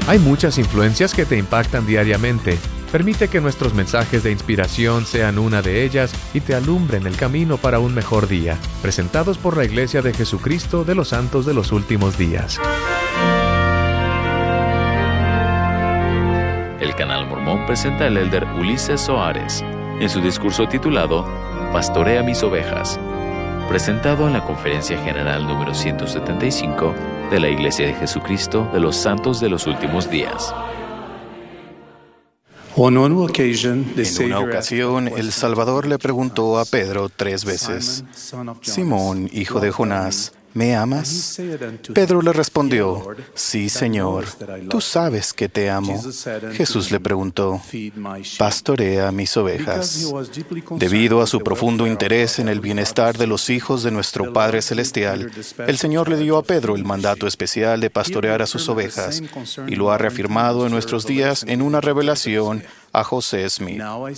Hay muchas influencias que te impactan diariamente. Permite que nuestros mensajes de inspiración sean una de ellas y te alumbren el camino para un mejor día. Presentados por la Iglesia de Jesucristo de los Santos de los Últimos Días. El Canal Mormón presenta al elder Ulises Soares en su discurso titulado Pastorea mis ovejas, presentado en la Conferencia General número 175 de la Iglesia de Jesucristo de los Santos de los Últimos Días. En una ocasión, el Salvador le preguntó a Pedro 3 veces, Simón, hijo de Jonás, ¿me amas? Pedro le respondió, sí, Señor, tú sabes que te amo. Jesús le preguntó, pastorea mis ovejas. Debido a su profundo interés en el bienestar de los hijos de nuestro Padre Celestial, el Señor le dio a Pedro el mandato especial de pastorear a sus ovejas, y lo ha reafirmado en nuestros días en una revelación a José Smith.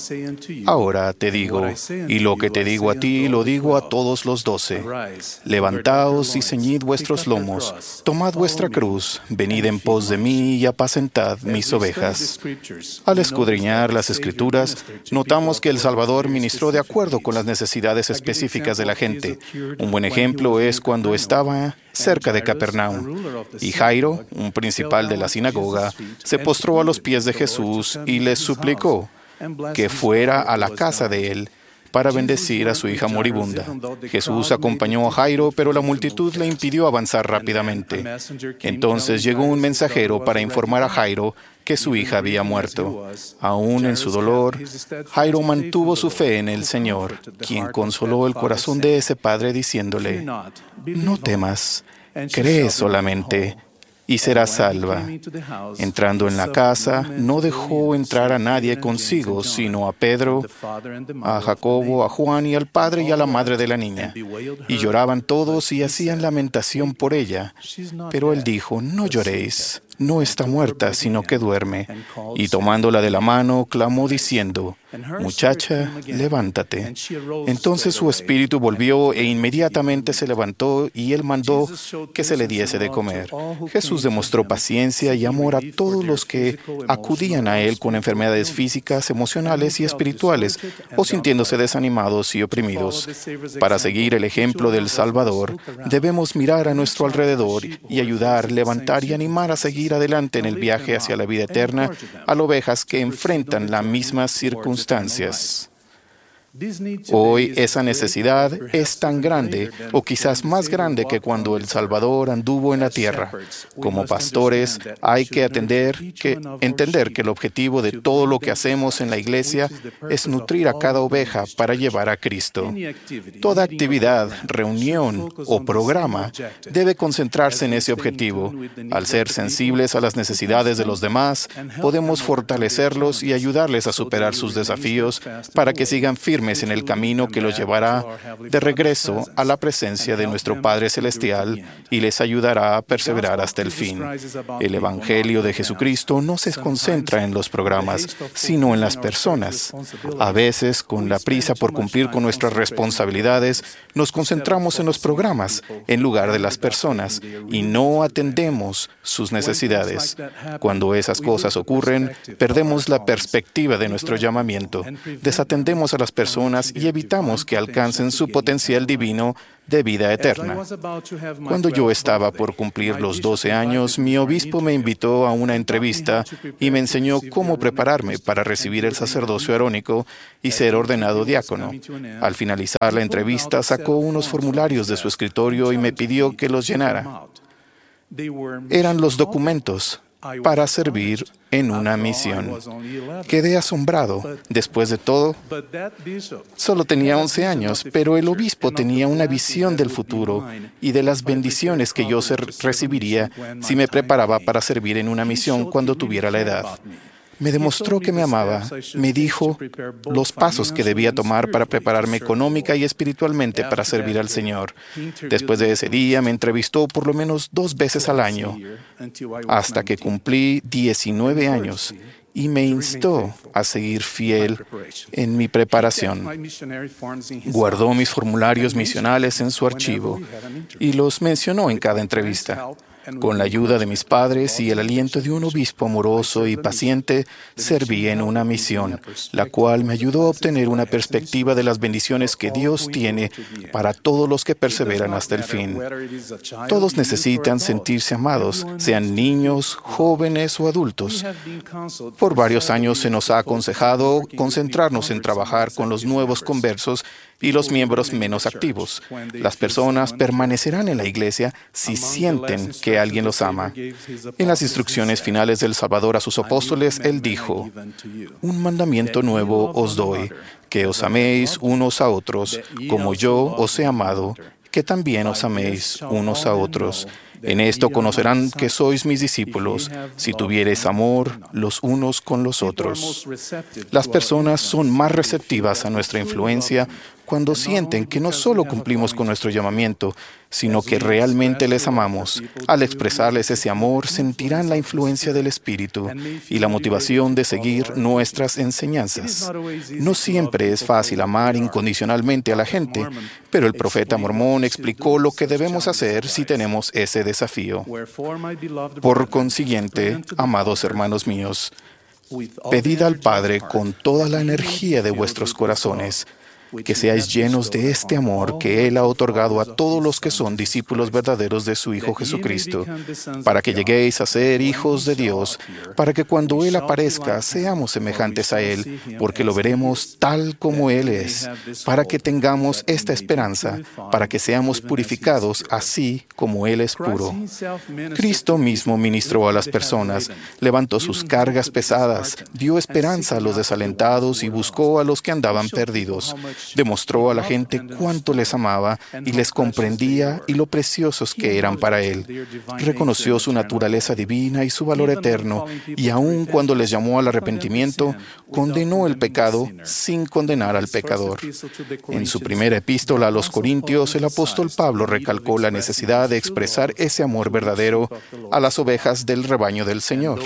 Ahora te digo, y lo que te digo a ti, lo digo a todos los 12. Levantaos y ceñid vuestros lomos, tomad vuestra cruz, venid en pos de mí y apacentad mis ovejas. Al escudriñar las Escrituras, notamos que el Salvador ministró de acuerdo con las necesidades específicas de la gente. Un buen ejemplo es cuando estaba cerca de Capernaum, y Jairo, un principal de la sinagoga, se postró a los pies de Jesús y le suplicó que fuera a la casa de él para bendecir a su hija moribunda. Jesús acompañó a Jairo, pero la multitud le impidió avanzar rápidamente. Entonces llegó un mensajero para informar a Jairo que su hija había muerto. Aún en su dolor, Jairo mantuvo su fe en el Señor, quien consoló el corazón de ese padre diciéndole, no temas, cree solamente y serás salva. Entrando en la casa, no dejó entrar a nadie consigo, sino a Pedro, a Jacobo, a Juan y al padre y a la madre de la niña. Y lloraban todos y hacían lamentación por ella. Pero él dijo, no lloréis, no está muerta, sino que duerme. Y tomándola de la mano, clamó diciendo, muchacha, levántate. Entonces su espíritu volvió e inmediatamente se levantó y él mandó que se le diese de comer. Jesús demostró paciencia y amor a todos los que acudían a él con enfermedades físicas, emocionales y espirituales o sintiéndose desanimados y oprimidos. Para seguir el ejemplo del Salvador, debemos mirar a nuestro alrededor y ayudar, levantar y animar a seguir adelante en el viaje hacia la vida eterna a las ovejas que enfrentan las mismas circunstancias. Hoy esa necesidad es tan grande, o quizás más grande que cuando el Salvador anduvo en la tierra. Como pastores, hay que entender que el objetivo de todo lo que hacemos en la iglesia es nutrir a cada oveja para llevar a Cristo. Toda actividad, reunión o programa debe concentrarse en ese objetivo. Al ser sensibles a las necesidades de los demás, podemos fortalecerlos y ayudarles a superar sus desafíos para que sigan firmes en el camino que los llevará de regreso a la presencia de nuestro Padre Celestial y les ayudará a perseverar hasta el fin. El Evangelio de Jesucristo no se concentra en los programas, sino en las personas. A veces, con la prisa por cumplir con nuestras responsabilidades, nos concentramos en los programas en lugar de las personas y no atendemos sus necesidades. Cuando esas cosas ocurren, perdemos la perspectiva de nuestro llamamiento, desatendemos a las personas y evitamos que alcancen su potencial divino de vida eterna. Cuando yo estaba por cumplir los 12 años, mi obispo me invitó a una entrevista y me enseñó cómo prepararme para recibir el sacerdocio arónico y ser ordenado diácono. Al finalizar la entrevista, sacó unos formularios de su escritorio y me pidió que los llenara. Eran los documentos para servir en una misión. Quedé asombrado. Después de todo, solo tenía 11 años, pero el obispo tenía una visión del futuro y de las bendiciones que yo recibiría si me preparaba para servir en una misión cuando tuviera la edad. Me demostró que me amaba. Me dijo los pasos que debía tomar para prepararme económica y espiritualmente para servir al Señor. Después de ese día, me entrevistó por lo menos 2 veces al año, hasta que cumplí 19 años, y me instó a seguir fiel en mi preparación. Guardó mis formularios misionales en su archivo y los mencionó en cada entrevista. Con la ayuda de mis padres y el aliento de un obispo amoroso y paciente, serví en una misión, la cual me ayudó a obtener una perspectiva de las bendiciones que Dios tiene para todos los que perseveran hasta el fin. Todos necesitan sentirse amados, sean niños, jóvenes o adultos. Por varios años se nos ha aconsejado concentrarnos en trabajar con los nuevos conversos y los miembros menos activos. Las personas permanecerán en la iglesia si sienten que alguien los ama. En las instrucciones finales del Salvador a sus apóstoles, Él dijo: «Un mandamiento nuevo os doy, que os améis unos a otros, como yo os he amado, que también os améis unos a otros. En esto conocerán que sois mis discípulos, si tuviereis amor los unos con los otros». Las personas son más receptivas a nuestra influencia cuando sienten que no solo cumplimos con nuestro llamamiento, sino que realmente les amamos. Al expresarles ese amor, sentirán la influencia del Espíritu y la motivación de seguir nuestras enseñanzas. No siempre es fácil amar incondicionalmente a la gente, pero el profeta mormón explicó lo que debemos hacer si tenemos ese desafío. Por consiguiente, amados hermanos míos, pedid al Padre con toda la energía de vuestros corazones, que seáis llenos de este amor que Él ha otorgado a todos los que son discípulos verdaderos de su Hijo Jesucristo, para que lleguéis a ser hijos de Dios, para que cuando Él aparezca seamos semejantes a Él, porque lo veremos tal como Él es, para que tengamos esta esperanza, para que seamos purificados así como Él es puro. Cristo mismo ministró a las personas, levantó sus cargas pesadas, dio esperanza a los desalentados y buscó a los que andaban perdidos. Demostró a la gente cuánto les amaba y les comprendía y lo preciosos que eran para Él. Reconoció su naturaleza divina y su valor eterno, y aun cuando les llamó al arrepentimiento, condenó el pecado sin condenar al pecador. En su primera epístola a los Corintios, el apóstol Pablo recalcó la necesidad de expresar ese amor verdadero a las ovejas del rebaño del Señor.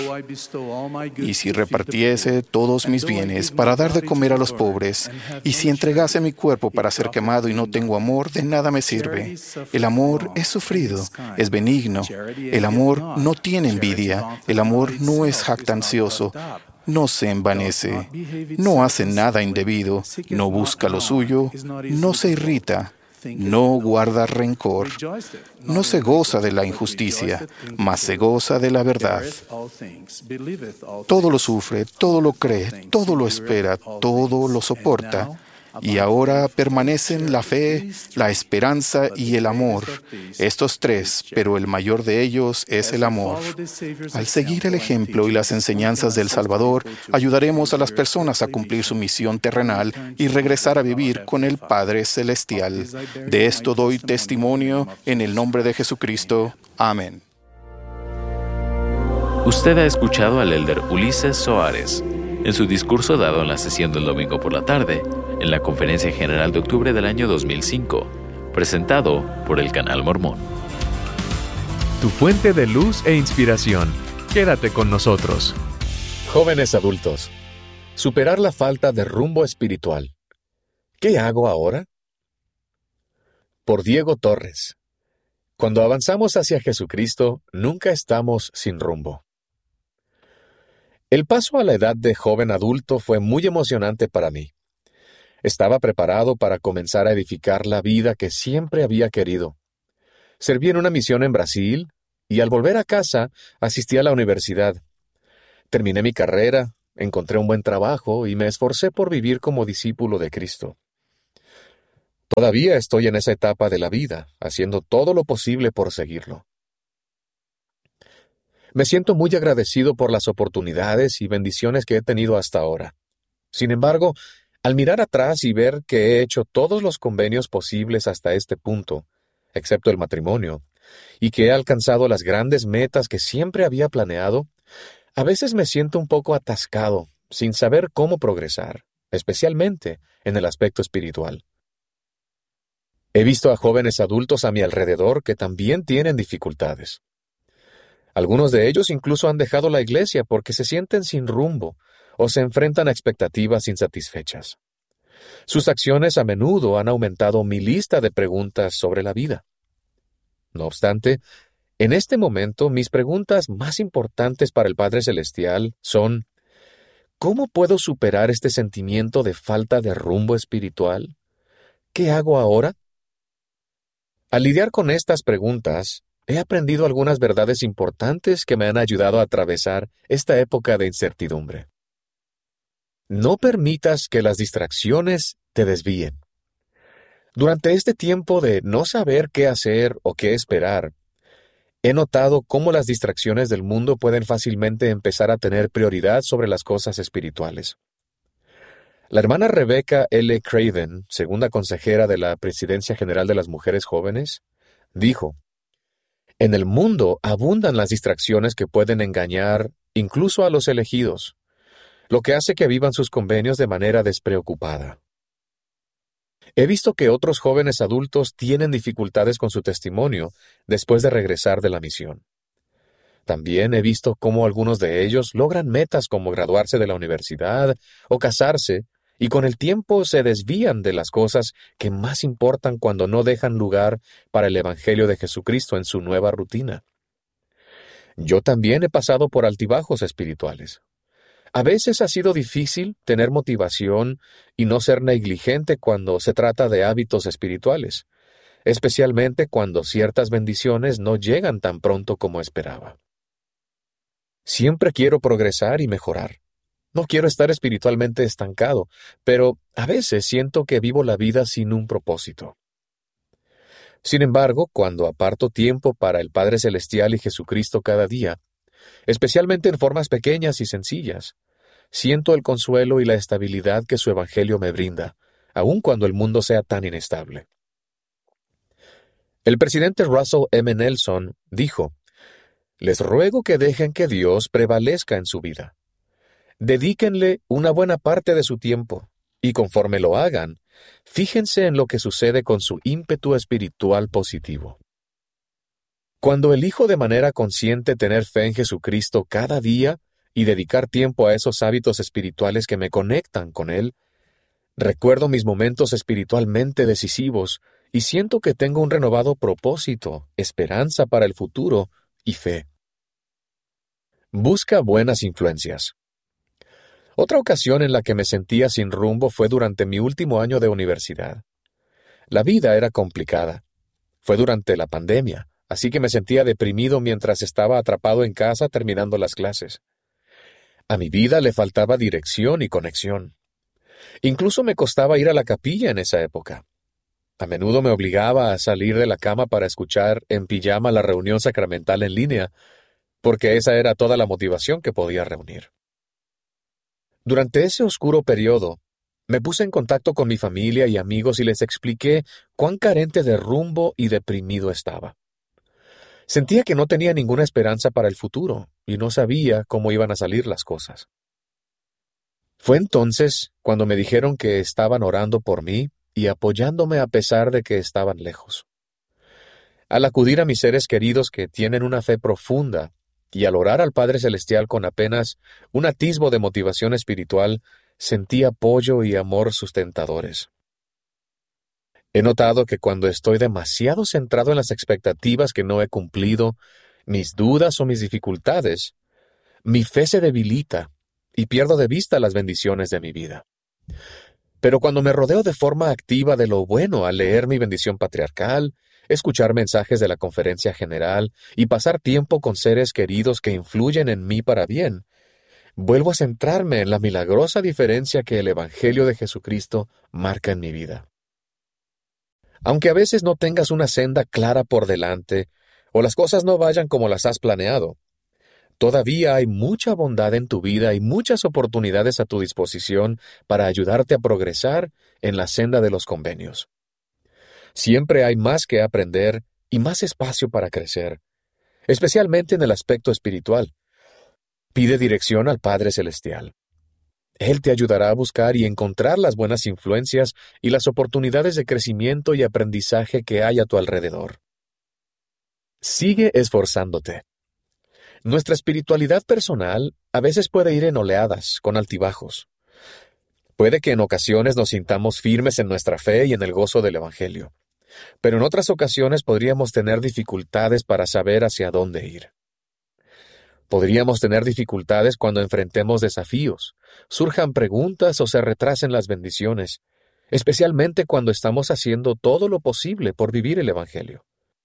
«Y si repartiese todos mis bienes para dar de comer a los pobres, y si entregase mi cuerpo para ser quemado y no tengo amor, de nada me sirve. El amor es sufrido, es benigno. El amor no tiene envidia. El amor no es jactancioso. No se envanece. No hace nada indebido. No busca lo suyo. No se irrita. No guarda rencor. No se goza de la injusticia, mas se goza de la verdad. Todo lo sufre, todo lo cree, todo lo espera, todo lo soporta. Y ahora permanecen la fe, la esperanza y el amor. Estos tres, pero el mayor de ellos es el amor. Al seguir el ejemplo y las enseñanzas del Salvador, ayudaremos a las personas a cumplir su misión terrenal y regresar a vivir con el Padre Celestial. De esto doy testimonio en el nombre de Jesucristo. Amén. Usted ha escuchado al elder Ulises Soares en su discurso dado en la sesión del domingo por la tarde, en la Conferencia General de octubre del año 2005, presentado por el Canal Mormón. Tu fuente de luz e inspiración. Quédate con nosotros. Jóvenes adultos, superar la falta de rumbo espiritual. ¿Qué hago ahora? Por Diego Torres. Cuando avanzamos hacia Jesucristo, nunca estamos sin rumbo. El paso a la edad de joven adulto fue muy emocionante para mí. Estaba preparado para comenzar a edificar la vida que siempre había querido. Serví en una misión en Brasil y al volver a casa asistí a la universidad. Terminé mi carrera, encontré un buen trabajo y me esforcé por vivir como discípulo de Cristo. Todavía estoy en esa etapa de la vida, haciendo todo lo posible por seguirlo. Me siento muy agradecido por las oportunidades y bendiciones que he tenido hasta ahora. Sin embargo, al mirar atrás y ver que he hecho todos los convenios posibles hasta este punto, excepto el matrimonio, y que he alcanzado las grandes metas que siempre había planeado, a veces me siento un poco atascado, sin saber cómo progresar, especialmente en el aspecto espiritual. He visto a jóvenes adultos a mi alrededor que también tienen dificultades. Algunos de ellos incluso han dejado la iglesia porque se sienten sin rumbo o se enfrentan a expectativas insatisfechas. Sus acciones a menudo han aumentado mi lista de preguntas sobre la vida. No obstante, En este momento, mis preguntas más importantes para el Padre Celestial son: ¿cómo puedo superar este sentimiento de falta de rumbo espiritual? ¿Qué hago ahora? Al lidiar con estas preguntas, he aprendido algunas verdades importantes que me han ayudado a atravesar esta época de incertidumbre. No permitas que las distracciones te desvíen. Durante este tiempo de no saber qué hacer o qué esperar, he notado cómo las distracciones del mundo pueden fácilmente empezar a tener prioridad sobre las cosas espirituales. La hermana Rebecca L. Craven, segunda consejera de la Presidencia General de las Mujeres Jóvenes, dijo: «En el mundo abundan las distracciones que pueden engañar incluso a los elegidos, lo que hace que vivan sus convenios de manera despreocupada. He visto que otros jóvenes adultos tienen dificultades con su testimonio después de regresar de la misión. También he visto cómo algunos de ellos logran metas como graduarse de la universidad o casarse, y con el tiempo se desvían de las cosas que más importan cuando no dejan lugar para el Evangelio de Jesucristo en su nueva rutina. Yo también he pasado por altibajos espirituales. A veces ha sido difícil tener motivación y no ser negligente cuando se trata de hábitos espirituales, especialmente cuando ciertas bendiciones no llegan tan pronto como esperaba. Siempre quiero progresar y mejorar. No quiero estar espiritualmente estancado, pero a veces siento que vivo la vida sin un propósito. Sin embargo, cuando aparto tiempo para el Padre Celestial y Jesucristo cada día, especialmente en formas pequeñas y sencillas, siento el consuelo y la estabilidad que su Evangelio me brinda, aun cuando el mundo sea tan inestable. El presidente Russell M. Nelson dijo: «Les ruego que dejen que Dios prevalezca en su vida. Dedíquenle una buena parte de su tiempo, y conforme lo hagan, fíjense en lo que sucede con su ímpetu espiritual positivo». Cuando elijo de manera consciente tener fe en Jesucristo cada día y dedicar tiempo a esos hábitos espirituales que me conectan con Él, recuerdo mis momentos espiritualmente decisivos y siento que tengo un renovado propósito, esperanza para el futuro y fe. Busca buenas influencias. Otra ocasión en la que me sentía sin rumbo fue durante mi último año de universidad. La vida era complicada. Fue durante la pandemia, así que me sentía deprimido mientras estaba atrapado en casa terminando las clases. A mi vida le faltaba dirección y conexión. Incluso me costaba ir a la capilla en esa época. A menudo me obligaba a salir de la cama para escuchar en pijama la reunión sacramental en línea, porque esa era toda la motivación que podía reunir. Durante ese oscuro periodo, me puse en contacto con mi familia y amigos y les expliqué cuán carente de rumbo y deprimido estaba. Sentía que no tenía ninguna esperanza para el futuro y no sabía cómo iban a salir las cosas. Fue entonces cuando me dijeron que estaban orando por mí y apoyándome a pesar de que estaban lejos. Al acudir a mis seres queridos que tienen una fe profunda y al orar al Padre Celestial con apenas un atisbo de motivación espiritual, sentí apoyo y amor sustentadores. He notado que cuando estoy demasiado centrado en las expectativas que no he cumplido, mis dudas o mis dificultades, mi fe se debilita y pierdo de vista las bendiciones de mi vida. Pero cuando me rodeo de forma activa de lo bueno al leer mi bendición patriarcal, escuchar mensajes de la conferencia general y pasar tiempo con seres queridos que influyen en mí para bien, vuelvo a centrarme en la milagrosa diferencia que el Evangelio de Jesucristo marca en mi vida. Aunque a veces no tengas una senda clara por delante, o las cosas no vayan como las has planeado, todavía hay mucha bondad en tu vida y muchas oportunidades a tu disposición para ayudarte a progresar en la senda de los convenios. Siempre hay más que aprender y más espacio para crecer, especialmente en el aspecto espiritual. Pide dirección al Padre Celestial. Él te ayudará a buscar y encontrar las buenas influencias y las oportunidades de crecimiento y aprendizaje que hay a tu alrededor. Sigue esforzándote. Nuestra espiritualidad personal a veces puede ir en oleadas, con altibajos. Puede que en ocasiones nos sintamos firmes en nuestra fe y en el gozo del Evangelio. Pero en otras ocasiones podríamos tener dificultades para saber hacia dónde ir. Podríamos tener dificultades cuando enfrentemos desafíos, surjan preguntas o se retrasen las bendiciones, especialmente cuando estamos haciendo todo lo posible por vivir el Evangelio.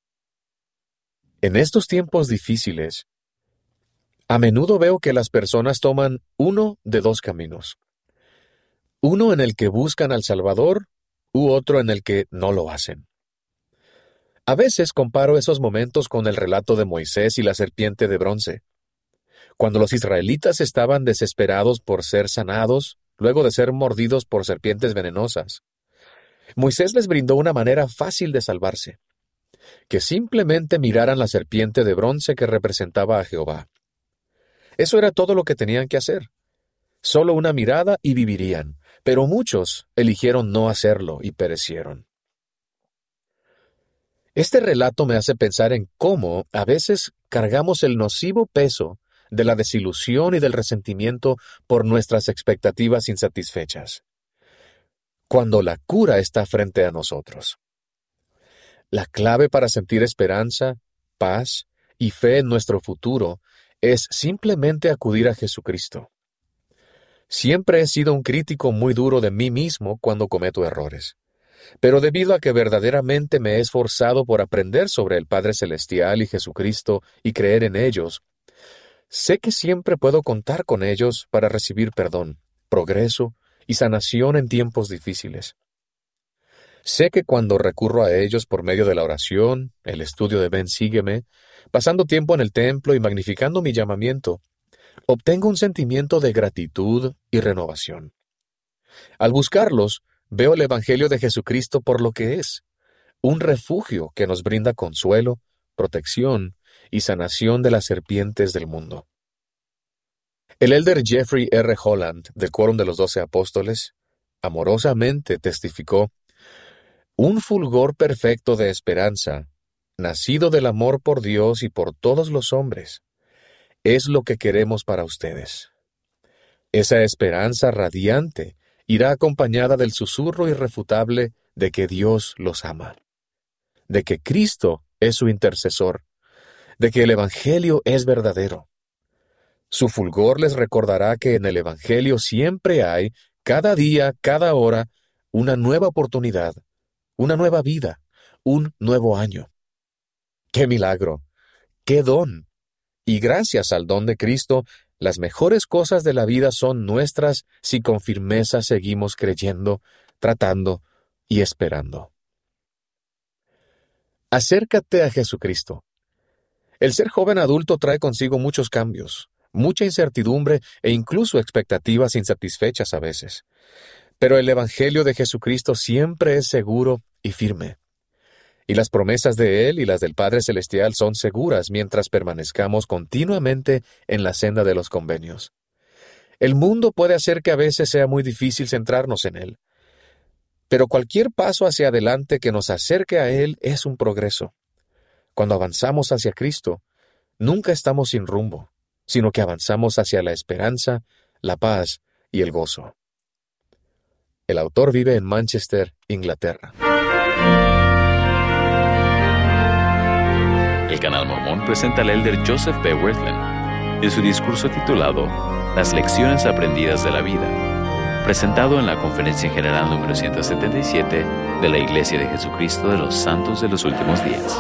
En estos tiempos difíciles, a menudo veo que las personas toman uno de dos caminos. Uno en el que buscan al Salvador u otro en el que no lo hacen. A veces comparo esos momentos con el relato de Moisés y la serpiente de bronce. Cuando los israelitas estaban desesperados por ser sanados, luego de ser mordidos por serpientes venenosas, Moisés les brindó una manera fácil de salvarse, que simplemente miraran la serpiente de bronce que representaba a Jehová. Eso era todo lo que tenían que hacer. Solo una mirada y vivirían, pero muchos eligieron no hacerlo y perecieron. Este relato me hace pensar en cómo a veces cargamos el nocivo peso de la desilusión y del resentimiento por nuestras expectativas insatisfechas, cuando la cura está frente a nosotros. La clave para sentir esperanza, paz y fe en nuestro futuro es simplemente acudir a Jesucristo. Siempre he sido un crítico muy duro de mí mismo cuando cometo errores, pero debido a que verdaderamente me he esforzado por aprender sobre el Padre Celestial y Jesucristo y creer en ellos, sé que siempre puedo contar con ellos para recibir perdón, progreso y sanación en tiempos difíciles. Sé que cuando recurro a ellos por medio de la oración, el estudio de Ven Sígueme, pasando tiempo en el templo y magnificando mi llamamiento, obtengo un sentimiento de gratitud y renovación. Al buscarlos, veo el Evangelio de Jesucristo por lo que es, un refugio que nos brinda consuelo, protección y sanación de las serpientes del mundo. El elder Jeffrey R. Holland, del Quórum de los 12 Apóstoles, amorosamente testificó: un fulgor perfecto de esperanza, nacido del amor por Dios y por todos los hombres, es lo que queremos para ustedes. Esa esperanza radiante irá acompañada del susurro irrefutable de que Dios los ama, de que Cristo es su intercesor, de que el Evangelio es verdadero. Su fulgor les recordará que en el Evangelio siempre hay, cada día, cada hora, una nueva oportunidad, una nueva vida, un nuevo año. ¡Qué milagro! ¡Qué don! Y gracias al don de Cristo, las mejores cosas de la vida son nuestras si con firmeza seguimos creyendo, tratando y esperando. Acércate a Jesucristo. El ser joven adulto trae consigo muchos cambios, mucha incertidumbre e incluso expectativas insatisfechas a veces. Pero el Evangelio de Jesucristo siempre es seguro y firme. Y las promesas de Él y las del Padre Celestial son seguras mientras permanezcamos continuamente en la senda de los convenios. El mundo puede hacer que a veces sea muy difícil centrarnos en Él, pero cualquier paso hacia adelante que nos acerque a Él es un progreso. Cuando avanzamos hacia Cristo, nunca estamos sin rumbo, sino que avanzamos hacia la esperanza, la paz y el gozo. El autor vive en Manchester, Inglaterra. El Canal Mormón presenta al elder Joseph B. Wirthlin en su discurso titulado Las lecciones aprendidas de la vida, presentado en la Conferencia General número 177 de la Iglesia de Jesucristo de los Santos de los Últimos Días.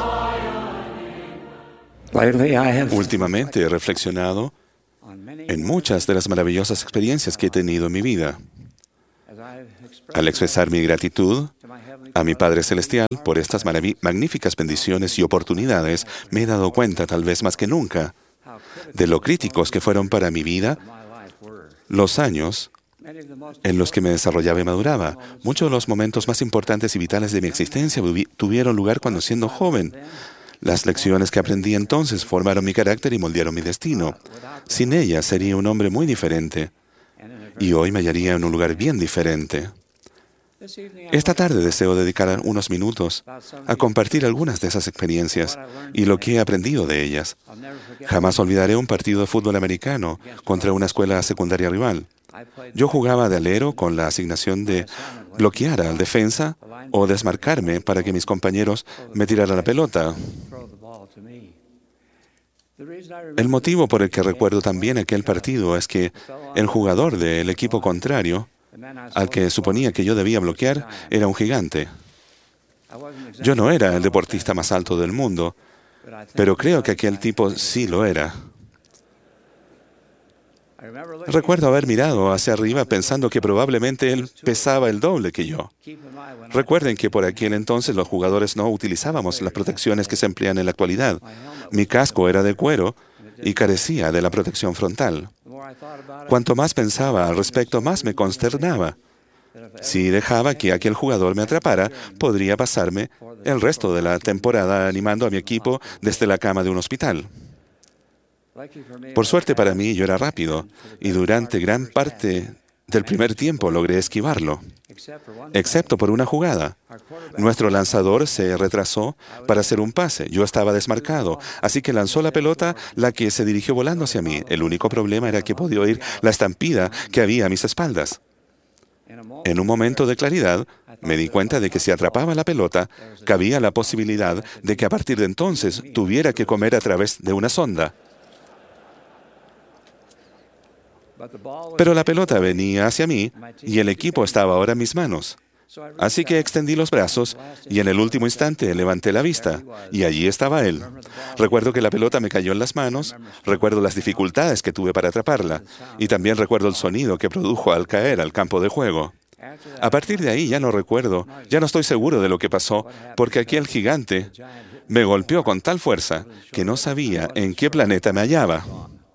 Últimamente he reflexionado en muchas de las maravillosas experiencias que he tenido en mi vida. Al expresar mi gratitud a mi Padre Celestial por estas magníficas bendiciones y oportunidades, me he dado cuenta, tal vez más que nunca, de lo críticos que fueron para mi vida los años en los que me desarrollaba y maduraba. Muchos de los momentos más importantes y vitales de mi existencia tuvieron lugar cuando siendo joven. Las lecciones que aprendí entonces formaron mi carácter y moldearon mi destino. Sin ellas sería un hombre muy diferente, y hoy me hallaría en un lugar bien diferente. Esta tarde deseo dedicar unos minutos a compartir algunas de esas experiencias y lo que he aprendido de ellas. Jamás olvidaré un partido de fútbol americano contra una escuela secundaria rival. Yo jugaba de alero con la asignación de bloquear al defensa o desmarcarme para que mis compañeros me tiraran la pelota. El motivo por el que recuerdo también aquel partido es que el jugador del equipo contrario, al que suponía que yo debía bloquear, era un gigante. Yo no era el deportista más alto del mundo, pero creo que aquel tipo sí lo era. Recuerdo haber mirado hacia arriba pensando que probablemente él pesaba el doble que yo. Recuerden que por aquel entonces los jugadores no utilizábamos las protecciones que se emplean en la actualidad. Mi casco era de cuero y carecía de la protección frontal. Cuanto más pensaba al respecto, más me consternaba. Si dejaba que aquel jugador me atrapara, podría pasarme el resto de la temporada animando a mi equipo desde la cama de un hospital. Por suerte para mí, yo era rápido, y durante gran parte del primer tiempo logré esquivarlo, excepto por una jugada. Nuestro lanzador se retrasó para hacer un pase. Yo estaba desmarcado, así que lanzó la pelota, la que se dirigió volando hacia mí. El único problema era que podía oír la estampida que había a mis espaldas. En un momento de claridad, me di cuenta de que si atrapaba la pelota, cabía la posibilidad de que a partir de entonces tuviera que comer a través de una sonda. Pero la pelota venía hacia mí y el equipo estaba ahora en mis manos. Así que extendí los brazos y en el último instante levanté la vista y allí estaba él. Recuerdo que la pelota me cayó en las manos, recuerdo las dificultades que tuve para atraparla y también recuerdo el sonido que produjo al caer al campo de juego. A partir de ahí ya no recuerdo, ya no estoy seguro de lo que pasó, porque aquel gigante me golpeó con tal fuerza que no sabía en qué planeta me hallaba.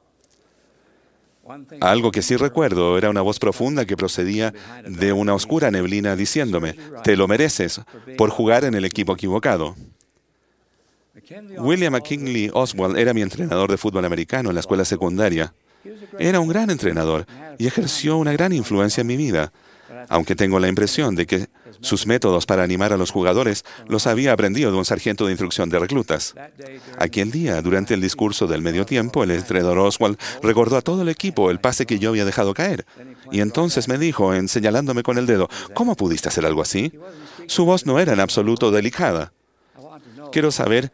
Algo que sí recuerdo era una voz profunda que procedía de una oscura neblina diciéndome, «Te lo mereces por jugar en el equipo equivocado». William McKinley Oswald era mi entrenador de fútbol americano en la escuela secundaria. Era un gran entrenador y ejerció una gran influencia en mi vida, aunque tengo la impresión de que sus métodos para animar a los jugadores los había aprendido de un sargento de instrucción de reclutas. Aquel día, durante el discurso del medio tiempo, el entrenador Oswald recordó a todo el equipo el pase que yo había dejado caer. Y entonces me dijo, señalándome con el dedo, «¿Cómo pudiste hacer algo así?» Su voz no era en absoluto delicada. Quiero saber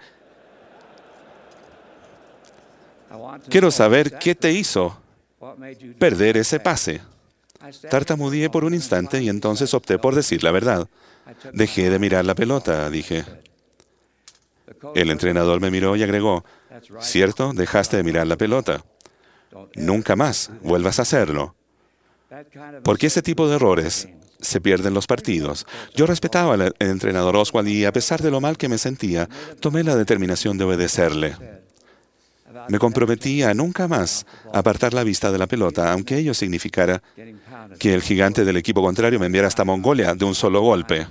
qué te hizo perder ese pase. Tartamudeé por un instante y entonces opté por decir la verdad. Dejé de mirar la pelota, dije. El entrenador me miró y agregó, «Cierto, dejaste de mirar la pelota. Nunca más vuelvas a hacerlo». Porque ese tipo de errores se pierden los partidos. Yo respetaba al entrenador Oswald y a pesar de lo mal que me sentía, tomé la determinación de obedecerle. Me comprometí a nunca más apartar la vista de la pelota, aunque ello significara que el gigante del equipo contrario me enviara hasta Mongolia de un solo golpe.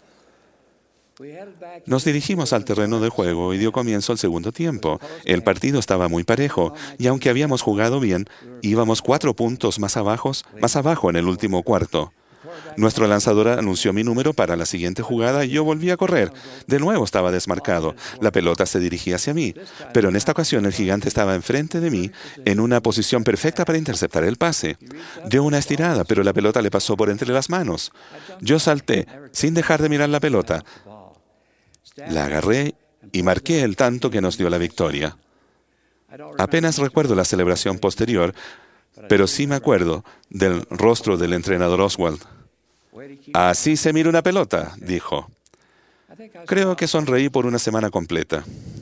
Nos dirigimos al terreno de juego y dio comienzo el segundo tiempo. El partido estaba muy parejo y aunque habíamos jugado bien, íbamos 4 puntos más abajo en el último cuarto. Nuestro lanzador anunció mi número para la siguiente jugada y yo volví a correr. De nuevo estaba desmarcado. La pelota se dirigía hacia mí, pero en esta ocasión el gigante estaba enfrente de mí en una posición perfecta para interceptar el pase. Dio una estirada, pero la pelota le pasó por entre las manos. Yo salté, sin dejar de mirar la pelota. La agarré y marqué el tanto que nos dio la victoria. Apenas recuerdo la celebración posterior, pero sí me acuerdo del rostro del entrenador Oswald. «Así se mira una pelota», dijo. Creo que sonreí por una semana completa.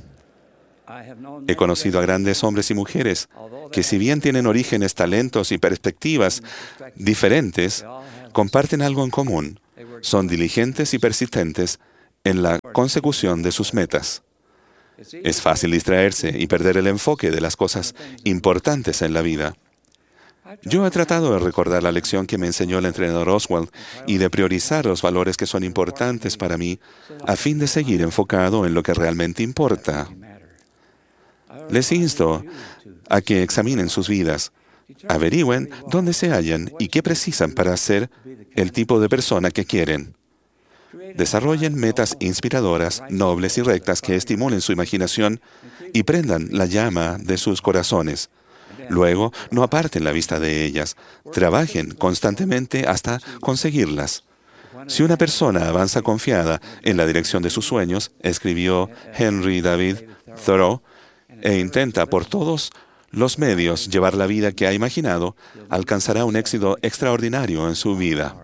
He conocido a grandes hombres y mujeres que, si bien tienen orígenes, talentos y perspectivas diferentes, comparten algo en común. Son diligentes y persistentes en la consecución de sus metas. Es fácil distraerse y perder el enfoque de las cosas importantes en la vida. Yo he tratado de recordar la lección que me enseñó el entrenador Oswald y de priorizar los valores que son importantes para mí a fin de seguir enfocado en lo que realmente importa. Les insto a que examinen sus vidas, averigüen dónde se hallan y qué precisan para ser el tipo de persona que quieren. Desarrollen metas inspiradoras, nobles y rectas que estimulen su imaginación y prendan la llama de sus corazones. Luego, no aparten la vista de ellas. Trabajen constantemente hasta conseguirlas. Si una persona avanza confiada en la dirección de sus sueños, escribió Henry David Thoreau, e intenta por todos los medios llevar la vida que ha imaginado, alcanzará un éxito extraordinario en su vida.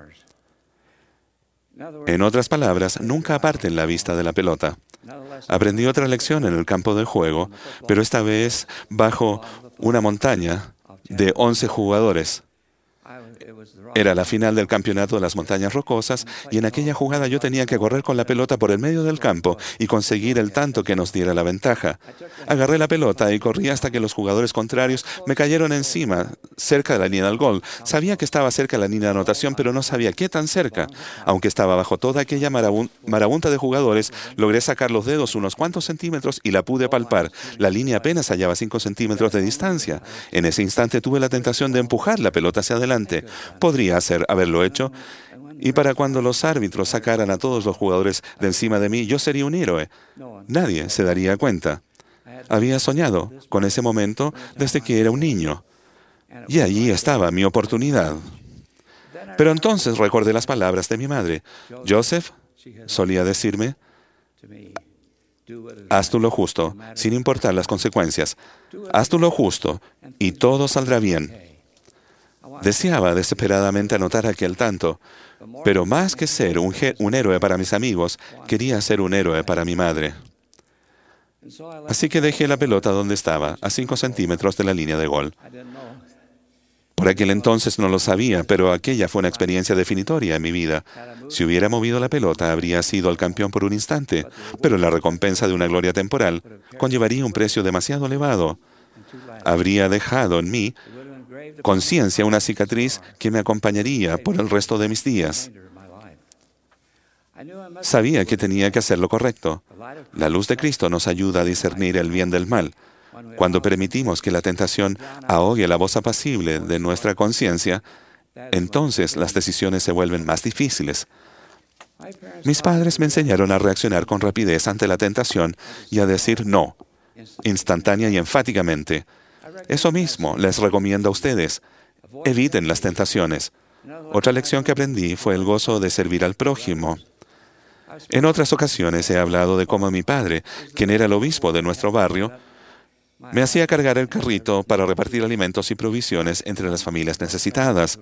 En otras palabras, nunca aparten la vista de la pelota. Aprendí otra lección en el campo de juego, pero esta vez bajo una montaña de 11 jugadores. Era la final del campeonato de las montañas rocosas y en aquella jugada yo tenía que correr con la pelota por el medio del campo y conseguir el tanto que nos diera la ventaja. Agarré la pelota y corrí hasta que los jugadores contrarios me cayeron encima, cerca de la línea del gol. Sabía que estaba cerca de la línea de anotación, pero no sabía qué tan cerca. Aunque estaba bajo toda aquella marabunta de jugadores, logré sacar los dedos unos cuantos centímetros y la pude palpar. La línea apenas hallaba 5 centímetros de distancia. En ese instante tuve la tentación de empujar la pelota hacia adelante. Podría haberlo hecho, y para cuando los árbitros sacaran a todos los jugadores de encima de mí, yo sería un héroe. Nadie se daría cuenta. Había soñado con ese momento desde que era un niño, y allí estaba mi oportunidad. Pero entonces recordé las palabras de mi madre. Joseph, solía decirme, haz tú lo justo, sin importar las consecuencias. Haz tú lo justo, y todo saldrá bien. Deseaba desesperadamente anotar aquel tanto, pero más que ser un héroe para mis amigos, quería ser un héroe para mi madre. Así que dejé la pelota donde estaba, a 5 centímetros de la línea de gol. Por aquel entonces no lo sabía, pero aquella fue una experiencia definitoria en mi vida. Si hubiera movido la pelota, habría sido el campeón por un instante, pero la recompensa de una gloria temporal conllevaría un precio demasiado elevado. Habría dejado en mí conciencia una cicatriz que me acompañaría por el resto de mis días. Sabía que tenía que hacer lo correcto. La luz de Cristo nos ayuda a discernir el bien del mal. Cuando permitimos que la tentación ahogue la voz apacible de nuestra conciencia, entonces las decisiones se vuelven más difíciles. Mis padres me enseñaron a reaccionar con rapidez ante la tentación y a decir no, instantánea y enfáticamente. Eso mismo les recomiendo a ustedes. Eviten las tentaciones. Otra lección que aprendí fue el gozo de servir al prójimo. En otras ocasiones he hablado de cómo mi padre, quien era el obispo de nuestro barrio, me hacía cargar el carrito para repartir alimentos y provisiones entre las familias necesitadas.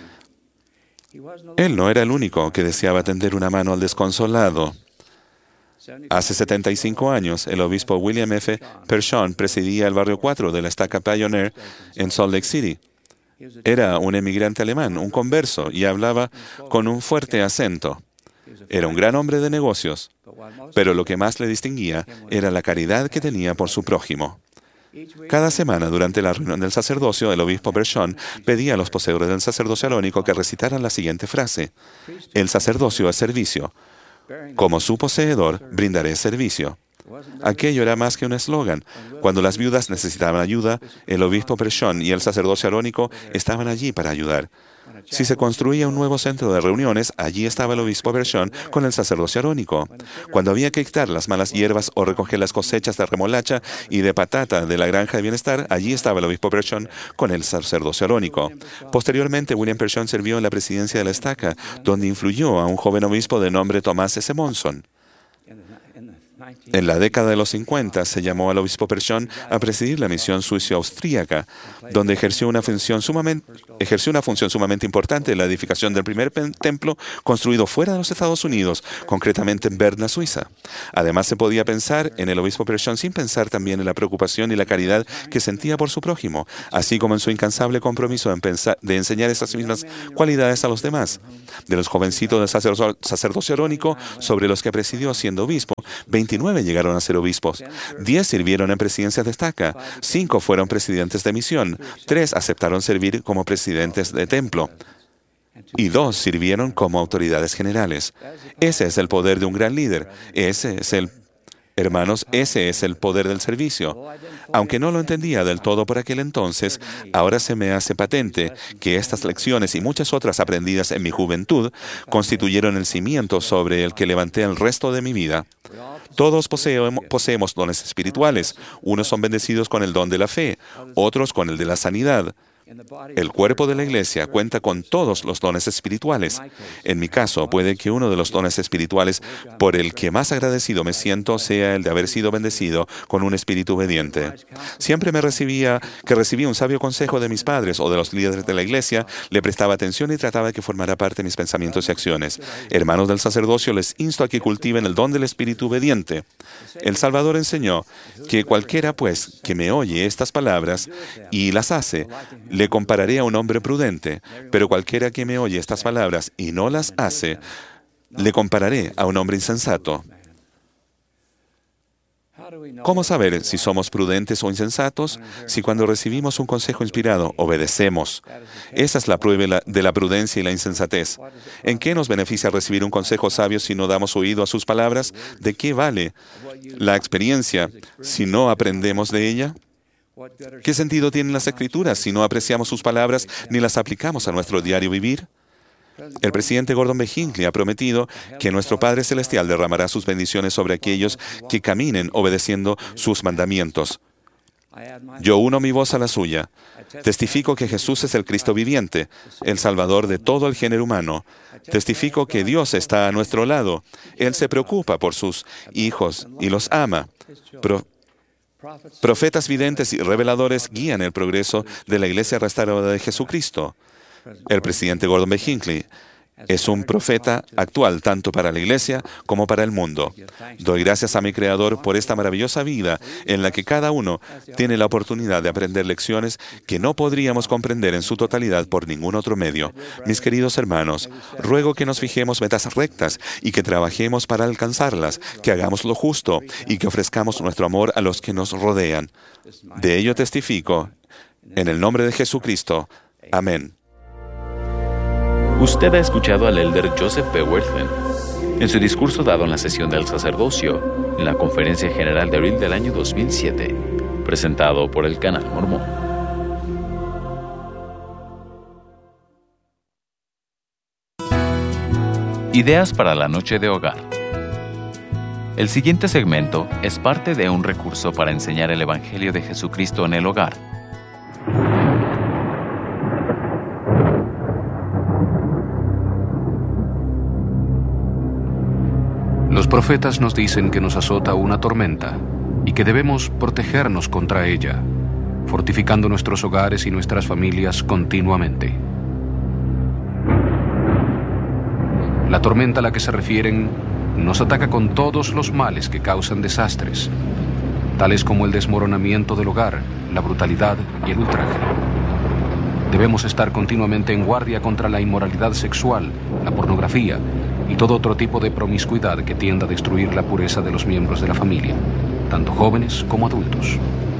Él no era el único que deseaba tender una mano al desconsolado. Hace 75 años, el obispo William F. Pershon presidía el barrio 4 de la estaca Pioneer en Salt Lake City. Era un emigrante alemán, un converso, y hablaba con un fuerte acento. Era un gran hombre de negocios, pero lo que más le distinguía era la caridad que tenía por su prójimo. Cada semana, durante la reunión del sacerdocio, el obispo Pershon pedía a los poseedores del sacerdocio arónico que recitaran la siguiente frase: el sacerdocio es servicio. Como su poseedor, brindaré servicio. Aquello era más que un eslogan. Cuando las viudas necesitaban ayuda, el obispo Pershon y el sacerdocio arónico estaban allí para ayudar. Si se construía un nuevo centro de reuniones, allí estaba el obispo Pershon con el sacerdocio arónico. Cuando había que quitar las malas hierbas o recoger las cosechas de remolacha y de patata de la granja de bienestar, allí estaba el obispo Pershon con el sacerdocio arónico. Posteriormente, William Pershon sirvió en la presidencia de la estaca, donde influyó a un joven obispo de nombre Thomas S. Monson. En la década de los 50 se llamó al obispo Pershon a presidir la misión suizo-austríaca, donde ejerció una función sumamente importante en la edificación del primer templo construido fuera de los Estados Unidos, concretamente en Berna, Suiza. Además, se podía pensar en el obispo Pershon sin pensar también en la preocupación y la caridad que sentía por su prójimo, así como en su incansable compromiso de enseñar esas mismas cualidades a los demás. De los jovencitos del sacerdocio arónico sobre los que presidió siendo obispo, 29 llegaron a ser obispos, 10 sirvieron en presidencias de estaca, 5 fueron presidentes de misión, 3 aceptaron servir como presidentes de templo y 2 sirvieron como autoridades generales. Ese es el poder de un gran líder. Ese es el Hermanos, ese es el poder del servicio. Aunque no lo entendía del todo por aquel entonces, ahora se me hace patente que estas lecciones y muchas otras aprendidas en mi juventud constituyeron el cimiento sobre el que levanté el resto de mi vida. Todos poseemos dones espirituales. Unos son bendecidos con el don de la fe, otros con el de la sanidad. El cuerpo de la Iglesia cuenta con todos los dones espirituales. En mi caso, puede que uno de los dones espirituales por el que más agradecido me siento sea el de haber sido bendecido con un espíritu obediente. Siempre que recibía un sabio consejo de mis padres o de los líderes de la Iglesia, le prestaba atención y trataba de que formara parte de mis pensamientos y acciones. Hermanos del sacerdocio, les insto a que cultiven el don del espíritu obediente. El Salvador enseñó que cualquiera, pues, que me oye estas palabras y las hace, le compararé a un hombre prudente, pero cualquiera que me oye estas palabras y no las hace, le compararé a un hombre insensato. ¿Cómo saber si somos prudentes o insensatos? Si cuando recibimos un consejo inspirado, obedecemos. Esa es la prueba de la prudencia y la insensatez. ¿En qué nos beneficia recibir un consejo sabio si no damos oído a sus palabras? ¿De qué vale la experiencia si no aprendemos de ella? ¿Qué sentido tienen las Escrituras si no apreciamos sus palabras ni las aplicamos a nuestro diario vivir? El presidente Gordon B. Hinckley ha prometido que nuestro Padre Celestial derramará sus bendiciones sobre aquellos que caminen obedeciendo sus mandamientos. Yo uno mi voz a la suya. Testifico que Jesús es el Cristo viviente, el Salvador de todo el género humano. Testifico que Dios está a nuestro lado. Él se preocupa por sus hijos y los ama. Profetas videntes y reveladores guían el progreso de la Iglesia restaurada de Jesucristo. El presidente Gordon B. Hinckley es un profeta actual tanto para la Iglesia como para el mundo. Doy gracias a mi Creador por esta maravillosa vida en la que cada uno tiene la oportunidad de aprender lecciones que no podríamos comprender en su totalidad por ningún otro medio. Mis queridos hermanos, ruego que nos fijemos metas rectas y que trabajemos para alcanzarlas, que hagamos lo justo y que ofrezcamos nuestro amor a los que nos rodean. De ello testifico, en el nombre de Jesucristo. Amén. Usted ha escuchado al elder Joseph P. Wirthlin en su discurso dado en la sesión del sacerdocio en la Conferencia General de abril del año 2007, presentado por el Canal Mormón. Ideas para la noche de hogar. El siguiente segmento es parte de un recurso para enseñar el Evangelio de Jesucristo en el hogar. Los profetas nos dicen que nos azota una tormenta y que debemos protegernos contra ella, fortificando nuestros hogares y nuestras familias continuamente. La tormenta a la que se refieren nos ataca con todos los males que causan desastres, tales como el desmoronamiento del hogar, la brutalidad y el ultraje. Debemos estar continuamente en guardia contra la inmoralidad sexual, la pornografía y todo otro tipo de promiscuidad que tienda a destruir la pureza de los miembros de la familia, tanto jóvenes como adultos.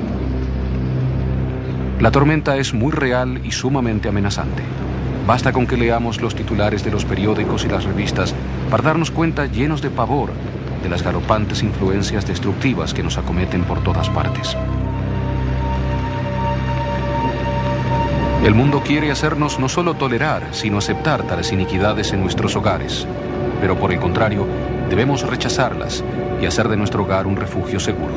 La tormenta es muy real y sumamente amenazante. Basta con que leamos los titulares de los periódicos y las revistas para darnos cuenta, llenos de pavor, de las galopantes influencias destructivas que nos acometen por todas partes. El mundo quiere hacernos no solo tolerar, sino aceptar tales iniquidades en nuestros hogares. Pero por el contrario, debemos rechazarlas y hacer de nuestro hogar un refugio seguro.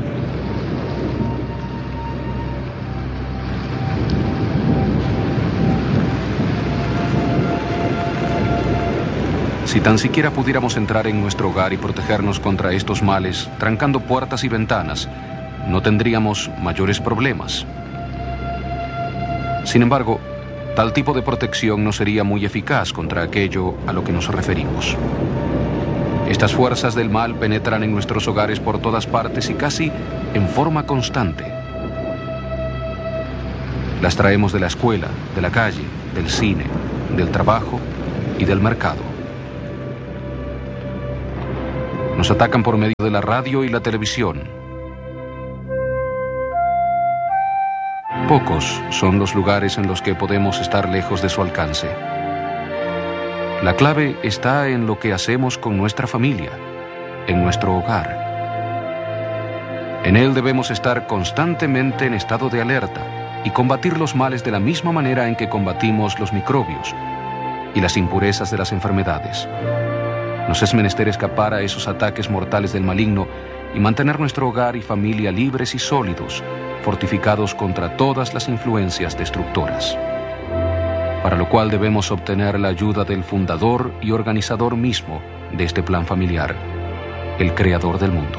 Si tan siquiera pudiéramos entrar en nuestro hogar y protegernos contra estos males, trancando puertas y ventanas, no tendríamos mayores problemas. Sin embargo, tal tipo de protección no sería muy eficaz contra aquello a lo que nos referimos. Estas fuerzas del mal penetran en nuestros hogares por todas partes y casi en forma constante. Las traemos de la escuela, de la calle, del cine, del trabajo y del mercado. Nos atacan por medio de la radio y la televisión. Pocos son los lugares en los que podemos estar lejos de su alcance. La clave está en lo que hacemos con nuestra familia, en nuestro hogar. En él debemos estar constantemente en estado de alerta y combatir los males de la misma manera en que combatimos los microbios y las impurezas de las enfermedades. Nos es menester escapar a esos ataques mortales del maligno y mantener nuestro hogar y familia libres y sólidos, fortificados contra todas las influencias destructoras. Para lo cual debemos obtener la ayuda del fundador y organizador mismo de este plan familiar, el Creador del mundo.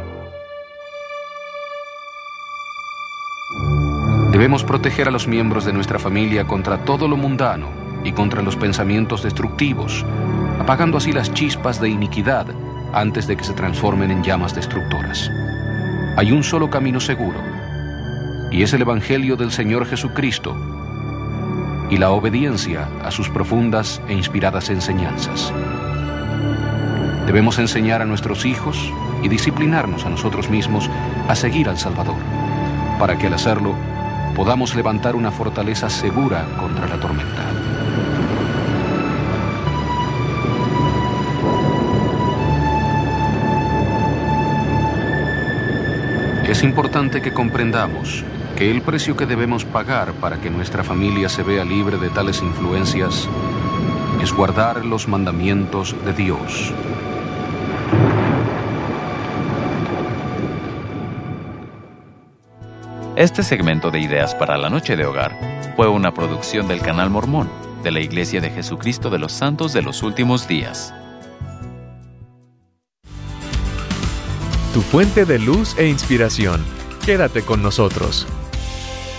Debemos proteger a los miembros de nuestra familia contra todo lo mundano y contra los pensamientos destructivos, apagando así las chispas de iniquidad antes de que se transformen en llamas destructoras. Hay un solo camino seguro, y es el Evangelio del Señor Jesucristo y la obediencia a sus profundas e inspiradas enseñanzas. Debemos enseñar a nuestros hijos y disciplinarnos a nosotros mismos a seguir al Salvador, para que al hacerlo podamos levantar una fortaleza segura contra la tormenta. Es importante que comprendamos que el precio que debemos pagar para que nuestra familia se vea libre de tales influencias es guardar los mandamientos de Dios. Este segmento de Ideas para la Noche de Hogar fue una producción del Canal Mormón de la Iglesia de Jesucristo de los Santos de los Últimos Días. Tu fuente de luz e inspiración. Quédate con nosotros.